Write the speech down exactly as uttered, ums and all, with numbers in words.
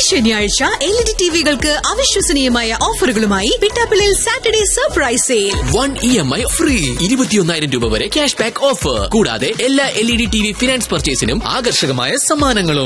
ശനിയാഴ്ച L E D ടിവികൾക്ക് അവിശ്വസനീയമായ ഓഫറുകളുമായി പിട്ടാപ്പിളിൽ Saturday surprise sale. One E M I free. ഇരുപത്തിയൊന്നായിരം രൂപ വരെ ക്യാഷ് ബാക്ക് ഓഫർ. കൂടാതെ എല്ലാ L E D T V finance പർച്ചേസിനും ആകർഷകമായ സമ്മാനങ്ങളും.